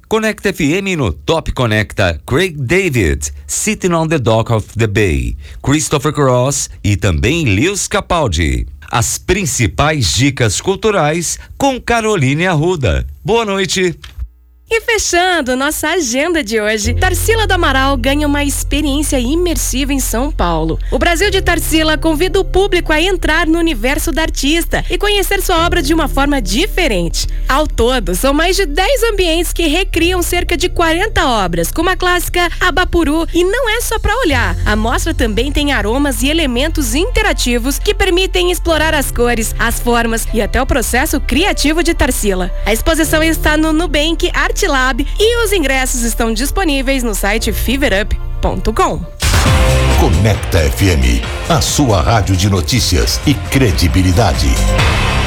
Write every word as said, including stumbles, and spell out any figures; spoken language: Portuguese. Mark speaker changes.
Speaker 1: Conecta F M no Top Conecta, Craig David, Sitting on the Dock of the Bay, Christopher Cross e também Lewis Capaldi. As principais dicas culturais com Caroline Arruda. Boa noite.
Speaker 2: E fechando nossa agenda de hoje, Tarsila do Amaral ganha uma experiência imersiva em São Paulo. O Brasil de Tarsila convida o público a entrar no universo da artista e conhecer sua obra de uma forma diferente. Ao todo, são mais de dez ambientes que recriam cerca de quarenta obras, como a clássica Abapuru. E não é só para olhar, a mostra também tem aromas e elementos interativos que permitem explorar as cores, as formas e até o processo criativo de Tarsila. A exposição está no Nubank Art Lab e os ingressos estão disponíveis no site feverup ponto com.
Speaker 3: Conecta F M, a sua rádio de notícias e credibilidade.